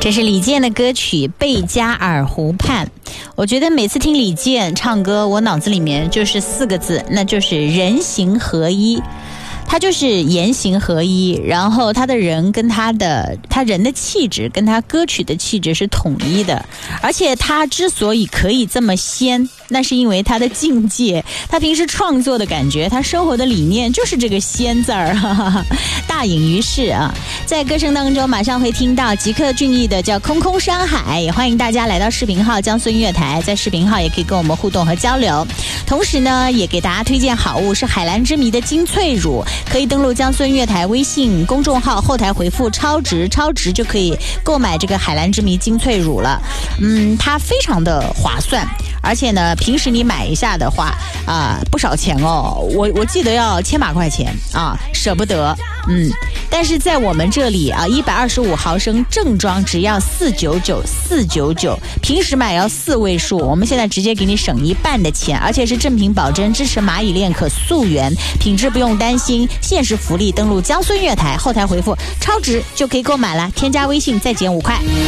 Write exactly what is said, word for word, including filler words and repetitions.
这是李健的歌曲《贝加尔湖畔》。我觉得每次听李健唱歌，我脑子里面就是四个字，那就是人形合一。他就是言行合一，然后他的人跟他的他人的气质跟他歌曲的气质是统一的，而且他之所以可以这么仙，那是因为他的境界，他平时创作的感觉，他生活的理念就是这个仙字儿，哈哈哈，大隐于世啊。在歌声当中马上会听到吉克隽逸的叫《空空山海》，也欢迎大家来到视频号江苏音乐台，在视频号也可以跟我们互动和交流。同时呢，也给大家推荐好物是海蓝之谜的精粹乳，可以登录江苏音乐台微信公众号，后台回复超值超值就可以购买这个海蓝之谜精粹乳了。嗯，它非常的划算，而且呢，平时你买一下的话啊、呃，不少钱哦，我我记得要千把块钱啊，舍不得。嗯，但是在我们这里啊，一百二十五毫升正装只要四九九四九九，平时买要四位数，我们现在直接给你省一半的钱，而且是正品保真，支持蚂蚁链可溯源，品质不用担心，限时福利，登录江苏音乐台后台回复超值就可以购买了，添加微信再减五块。